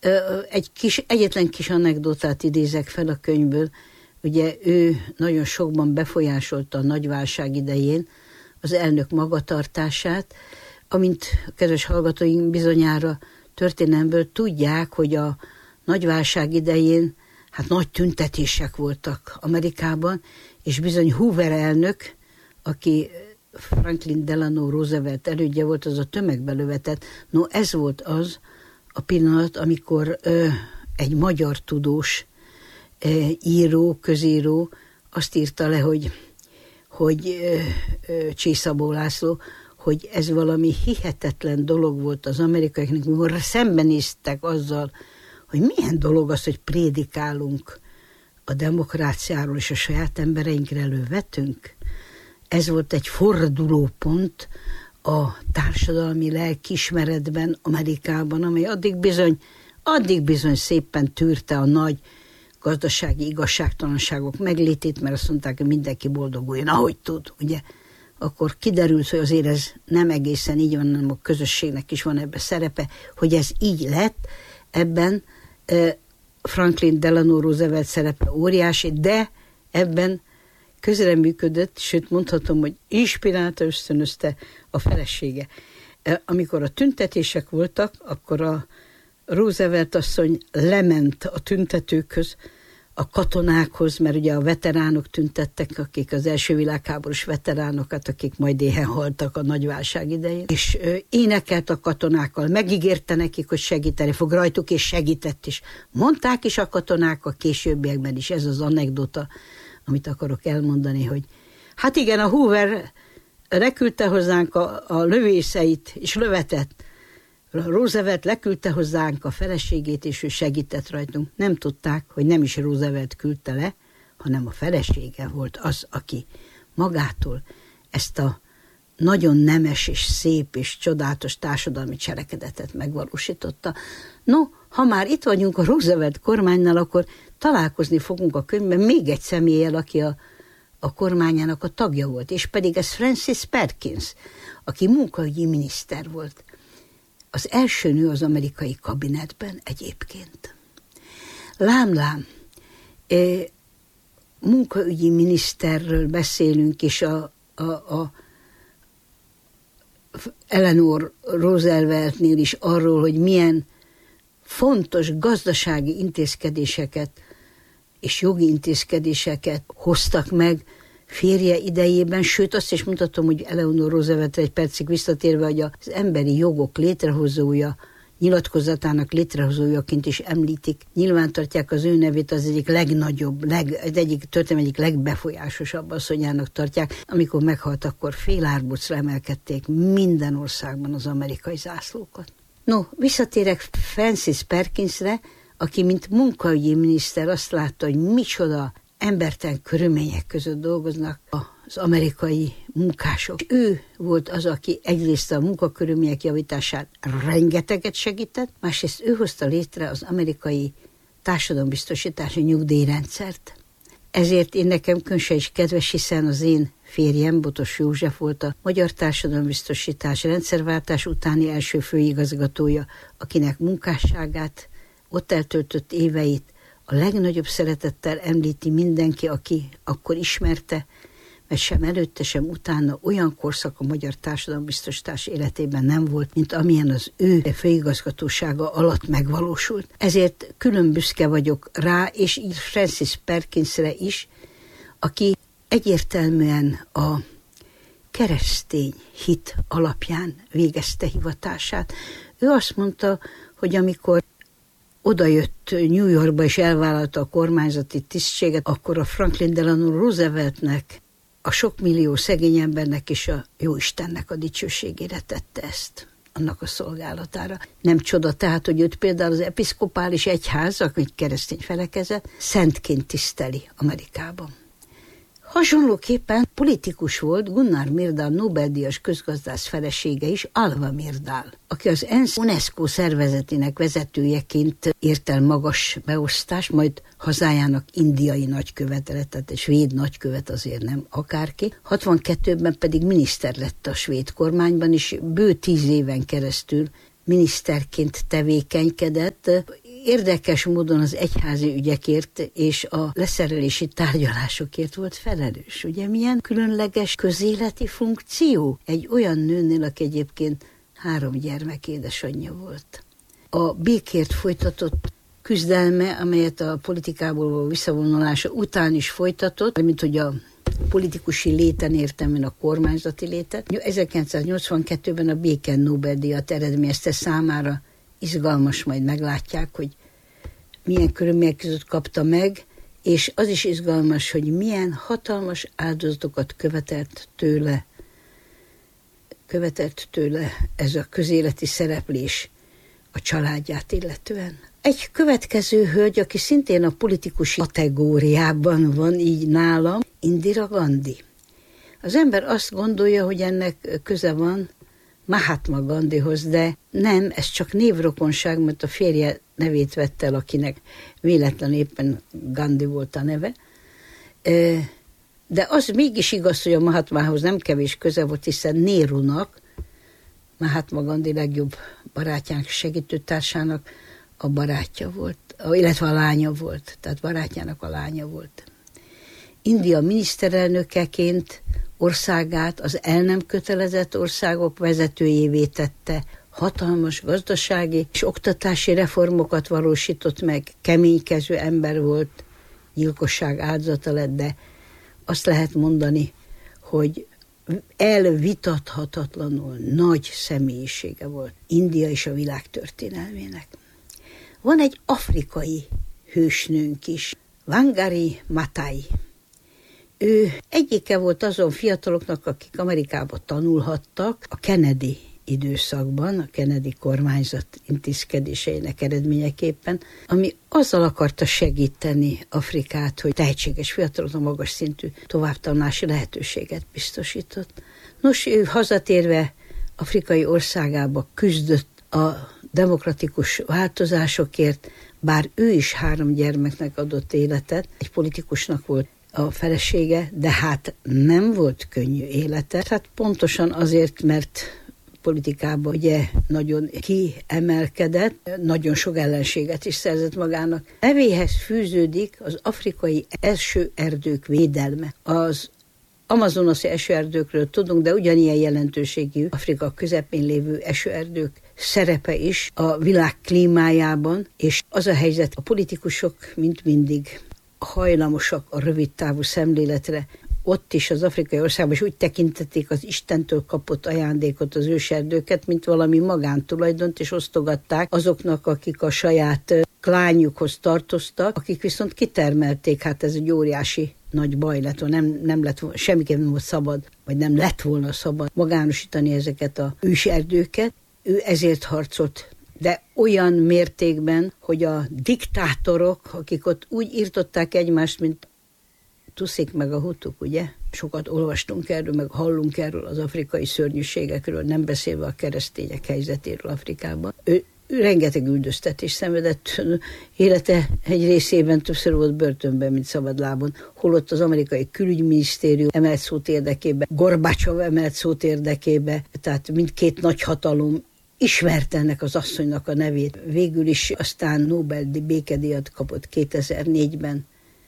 Egyetlen kis anekdotát idézek fel a könyvből. Ugye ő nagyon sokban befolyásolta a nagy válság idején az elnök magatartását, amint a kedves hallgatóink bizonyára történelmből tudják, hogy a nagy válság idején nagy tüntetések voltak Amerikában, és bizony Hoover elnök, aki Franklin Delano Roosevelt elődje volt, az a tömegbe lövetett. No, ez volt az a pillanat, amikor egy magyar tudós író, közíró azt írta le, hogy Csészabó László, hogy ez valami hihetetlen dolog volt az amerikaiaknak, mikor szembenéztek azzal, hogy milyen dolog az, hogy prédikálunk a demokráciáról, és a saját embereinkre elővetünk. Ez volt egy fordulópont a társadalmi lelkiismeretben Amerikában, amely addig bizony szépen tűrte a nagy gazdasági igazságtalanságok meglétét, mert azt mondták, hogy mindenki boldoguljon, ahogy tud, ugye. Akkor kiderült, hogy azért ez nem egészen így van, hanem a közösségnek is van ebben szerepe, hogy ez így lett. Ebben Franklin Delano Roosevelt szerepe óriási, de ebben közreműködött, sőt mondhatom, hogy inspirálta, ösztönözte a felesége. Amikor a tüntetések voltak, akkor a Roosevelt asszony lement a tüntetőkhöz, a katonákhoz, mert ugye a veteránok tüntettek, akik az első világháborús veteránokat, akik majd éhen haltak a nagy válság idején, és énekelt a katonákkal, megígérte nekik, hogy segíteni fog rajtuk, és segített is. Mondták is a katonák a későbbiekben is, ez az anekdota, amit akarok elmondani, hogy hát igen, a Hoover leküldte hozzánk a lövészeit, és lövetett. Roosevelt leküldte hozzánk a feleségét, és ő segített rajtunk. Nem tudták, hogy nem is Roosevelt küldte le, hanem a felesége volt az, aki magától ezt a nagyon nemes és szép és csodálatos társadalmi cselekedetet megvalósította. No, ha már itt vagyunk a Roosevelt kormánynál, akkor találkozni fogunk a könyvben még egy személlyel, aki a kormányának a tagja volt, és pedig ez Francis Perkins, aki munkaügyi miniszter volt. Az első nő az amerikai kabinetben egyébként. Lám, munkaügyi miniszterről beszélünk, és a Eleanor Rooseveltnél is arról, hogy milyen fontos gazdasági intézkedéseket és jogi intézkedéseket hoztak meg férje idejében, sőt azt is mutatom, hogy Eleanor Roosevelt egy percig visszatérve, hogy az emberi jogok létrehozója, nyilatkozatának létrehozójaként is említik, nyilvántartják az ő nevét, az egyik legnagyobb, egyik történelem egyik legbefolyásosabb asszonyának tartják. Amikor meghalt, akkor félárbocra emelkedték minden országban az amerikai zászlókat. No, visszatérek Francis Perkinsre, aki mint munkaügyi miniszter azt látta, hogy micsoda embertelen körülmények között dolgoznak az amerikai munkások. Ő volt az, aki egyrészt a munkakörülmények javítását rengeteget segített, másrészt ő hozta létre az amerikai társadalombiztosítási nyugdíjrendszert. Ezért én nekem különösen is kedves, hiszen az én férjem, Botos József volt a Magyar Társadalombiztosítás rendszerváltás utáni első főigazgatója, akinek munkásságát, ott eltöltött éveit a legnagyobb szeretettel említi mindenki, aki akkor ismerte, mert sem előtte, sem utána olyan korszak a magyar társadalombiztosítás életében nem volt, mint amilyen az ő főigazgatósága alatt megvalósult. Ezért külön büszke vagyok rá, és így Francis Perkinsre is, aki egyértelműen a keresztény hit alapján végezte hivatását. Ő azt mondta, hogy amikor odajött New Yorkba és elvállalta a kormányzati tisztséget, akkor a Franklin Delano Rooseveltnek, a sok millió szegény embernek és a Jóistennek a dicsőségére tette ezt, annak a szolgálatára. Nem csoda tehát, hogy őt például az episzkopális egyház, aki keresztény felekezet, szentként tiszteli Amerikában. Hasonlóképpen politikus volt Gunnar Myrdal Nobel-díjas közgazdász felesége is, Alva Myrdal, aki az ENSZ UNESCO szervezetének vezetőjeként ért el magas beosztást, majd hazájának indiai nagykövete lett, tehát egy svéd nagykövet azért nem akárki. 62-ben pedig miniszter lett a svéd kormányban, és bő 10 éven keresztül miniszterként tevékenykedett. érdekes módon az egyházi ügyekért és a leszerelési tárgyalásokért volt felelős. Ugye milyen különleges közéleti funkció egy olyan nőnél, aki egyébként 3 gyermek édesanyja volt. A békért folytatott küzdelme, amelyet a politikából való visszavonulása után is folytatott, mint hogy a politikusi léten értem én a kormányzati létet. 1982-ben a béke Nobel-díjat eredményezte számára. Izgalmas, majd meglátják, hogy milyen körülmények között kapta meg, és az is izgalmas, hogy milyen hatalmas áldozatokat követelt tőle ez a közéleti szereplés a családját illetően. Egy következő hölgy, aki szintén a politikusi kategóriában van így nálam, Indira Gandhi. Az ember azt gondolja, hogy ennek köze van Mahatma Gandhihoz, de nem, ez csak névrokonság, mert a férje nevét vette el, akinek véletlen éppen Gandhi volt a neve. De az mégis igaz, hogy a Mahatmához nem kevés köze volt, hiszen Nérunak, Mahatma Gandhi legjobb barátjának, segítőtársának a barátja volt, illetve a lánya volt, tehát barátjának a lánya volt. India miniszterelnökeként országát az el nem kötelezett országok vezetőjévé tette, hatalmas gazdasági és oktatási reformokat valósított meg, keménykező ember volt, gyilkosság áldozata lett, de azt lehet mondani, hogy elvitathatatlanul nagy személyisége volt India és a világ történelmének. Van egy afrikai hősnőnk is, Wangari Maathai. Ő egyike volt azon fiataloknak, akik Amerikába tanulhattak a Kennedy időszakban, a Kennedy kormányzat intézkedéseinek eredményeképpen, ami azzal akarta segíteni Afrikát, hogy tehetséges fiataloknak magas szintű továbbtanulási lehetőséget biztosított. Nos, ő hazatérve afrikai országába küzdött a demokratikus változásokért, bár ő is 3 gyermeknek adott életet, egy politikusnak volt a felesége, de hát nem volt könnyű élete. Hát pontosan azért, mert politikában ugye nagyon kiemelkedett, nagyon sok ellenséget is szerzett magának. Nevéhez fűződik az afrikai esőerdők védelme. Az amazonasi esőerdőkről tudunk, de ugyanilyen jelentőségű Afrika közepén lévő esőerdők szerepe is a világ klímájában, és az a helyzet, a politikusok mint mindig hajlamosak a rövidtávú szemléletre. Ott is az afrikai országban is úgy tekintették az Istentől kapott ajándékot, az őserdőket, mint valami magántulajdont, és osztogatták azoknak, akik a saját klánjukhoz tartoztak, akik viszont kitermelték, hát ez egy óriási nagy baj lett, nem lett volna, semmiképp nem volt szabad, vagy nem lett volna szabad magánosítani ezeket a őserdőket. Ő ezért harcolt, de olyan mértékben, hogy a diktátorok, akik ott úgy írtották egymást, mint Tuszik meg a Hutuk, ugye? Sokat olvastunk erről, meg hallunk erről az afrikai szörnyűségekről, nem beszélve a keresztények helyzetéről Afrikában. Ő rengeteg üldöztetést szenvedett, élete egy részében többször volt börtönben, mint szabadlábon, holott az amerikai külügyminisztérium emelt szót érdekébe, Gorbacsov emelt szót érdekébe, tehát mindkét nagyhatalom ismerte ennek az asszonynak a nevét. Végül is aztán Nobel békedíjat kapott 2004-ben,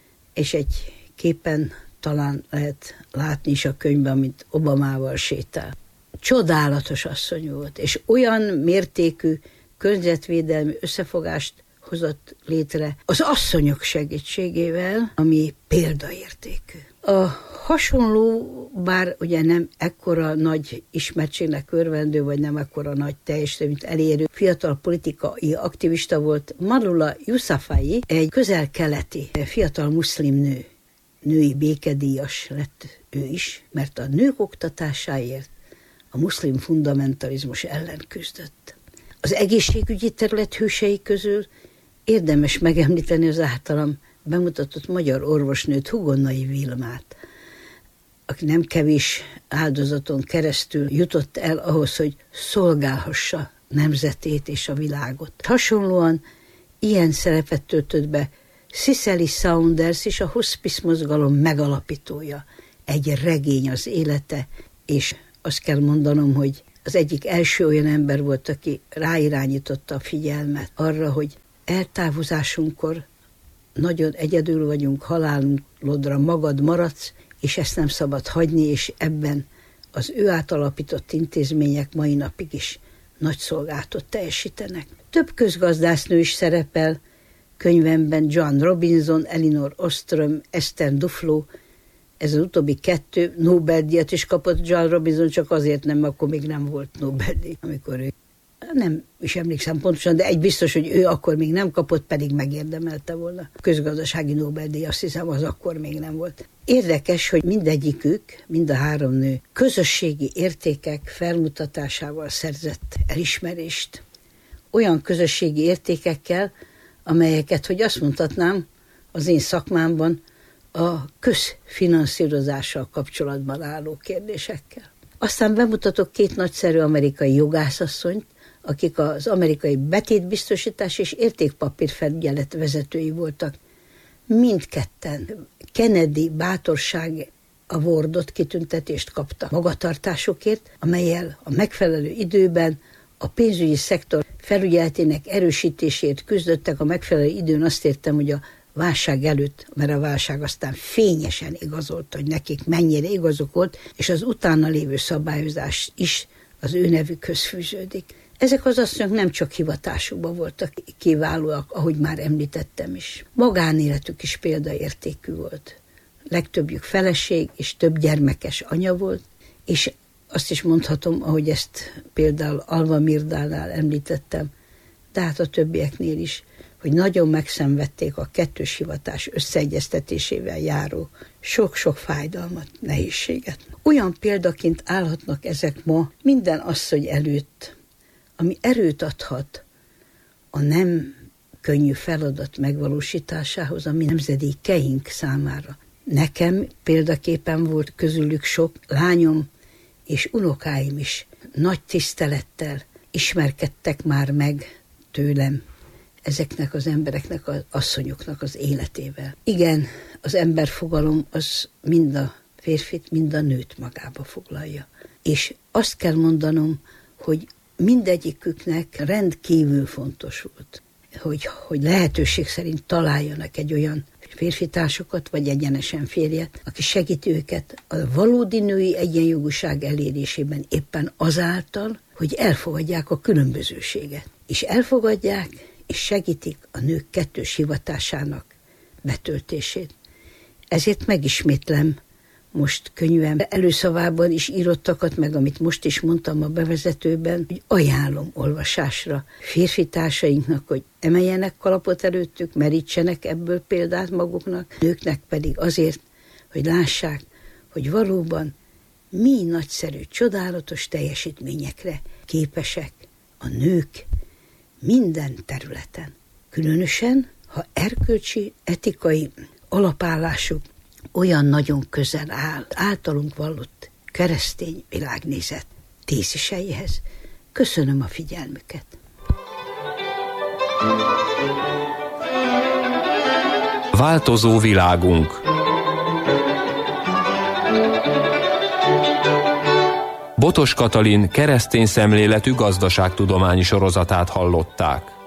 és egy képen talán lehet látni is a könyvben, amit Obamával sétál. Csodálatos asszony volt, és olyan mértékű környezetvédelmi összefogást hozott létre az asszonyok segítségével, ami példaértékű. A hasonló, bár ugye nem ekkora nagy ismertségnek örvendő, vagy nem ekkora nagy teljesítményt elérő fiatal politikai aktivista volt Malala Yousafzai, egy közel-keleti fiatal muszlim nő. Női békedíjas lett ő is, mert a nők oktatásáért a muszlim fundamentalizmus ellen küzdött. Az egészségügyi terület hősei közül érdemes megemlíteni az általam bemutatott magyar orvosnőt, Hugonnai Vilmát, aki nem kevés áldozaton keresztül jutott el ahhoz, hogy szolgálhassa nemzetét és a világot. Hasonlóan ilyen szerepet töltött be Cicely Saunders is, a hospice mozgalom megalapítója. Egy regény az élete, és azt kell mondanom, hogy az egyik első olyan ember volt, aki ráirányította a figyelmet arra, hogy eltávozásunkkor nagyon egyedül vagyunk, halálodra magad maradsz, és ezt nem szabad hagyni, és ebben az ő átalapított intézmények mai napig is nagy szolgálatot teljesítenek. Több közgazdásznő is szerepel könyvemben, Joan Robinson, Elinor Ostrom, Esther Duflo. Ez az utóbbi 2 Nobel-díjat is kapott Joan Robinson, csak azért nem, akkor még nem volt Nobel-díj, amikor ő. Nem is emlékszem pontosan, de egy biztos, hogy ő akkor még nem kapott, pedig megérdemelte volna. A közgazdasági Nobel-díj, azt hiszem, az akkor még nem volt. Érdekes, hogy mindegyikük, mind a 3 nő közösségi értékek felmutatásával szerzett elismerést. Olyan közösségi értékekkel, amelyeket, hogy azt mondhatnám, az én szakmámban a közfinanszírozással kapcsolatban álló kérdésekkel. Aztán bemutatok 2 nagyszerű amerikai jogászasszonyt, akik az amerikai betétbiztosítás és értékpapírfelügyelet vezetői voltak. Mindketten Kennedy bátorság awardot, kitüntetést kaptak magatartásokért, amellyel a megfelelő időben a pénzügyi szektor felügyeletének erősítésért küzdöttek. A megfelelő időn azt értem, hogy a válság előtt, mert a válság aztán fényesen igazolta, hogy nekik mennyire igazuk volt, és az utána lévő szabályozás is az ő nevükhöz fűződik. Ezek az asszonyok nem csak hivatásukban voltak kiválóak, ahogy már említettem is. Magánéletük is példaértékű volt. Legtöbbjük feleség és több gyermekes anya volt, és azt is mondhatom, ahogy ezt például Alva Myrdálnál említettem, de hát a többieknél is, hogy nagyon megszenvedték a kettős hivatás összeegyeztetésével járó sok-sok fájdalmat, nehézséget. Olyan példaként állhatnak ezek ma minden asszony előtt, ami erőt adhat a nem könnyű feladat megvalósításához, ami nemzedékeink számára. Nekem példaképpen volt közülük sok lányom és unokáim is nagy tisztelettel ismerkedtek már meg tőlem ezeknek az embereknek, az asszonyoknak az életével. Igen, az emberfogalom az mind a férfit, mind a nőt magába foglalja. És azt kell mondanom, hogy mindegyiküknek rendkívül fontos volt, hogy lehetőség szerint találjanak egy olyan férfitársokat, vagy egyenesen férjet, aki segíti őket a valódi női egyenjogúság elérésében éppen azáltal, hogy elfogadják a különbözőséget. És elfogadják, és segítik a nők kettős hivatásának betöltését. Ezért megismétlem most könyvem előszavában is írottakat, meg amit most is mondtam a bevezetőben, hogy ajánlom olvasásra férfi társainknak, hogy emeljenek kalapot előttük, merítsenek ebből példát maguknak, nőknek pedig azért, hogy lássák, hogy valóban mi nagyszerű, csodálatos teljesítményekre képesek a nők minden területen. Különösen, ha erkölcsi, etikai alapállásuk olyan nagyon közel áll általunk vallott keresztény világnézet téziseihez. Köszönöm a figyelmüket. Változó világunk. Botos Katalin keresztény szemléletű gazdaságtudományi sorozatát hallották.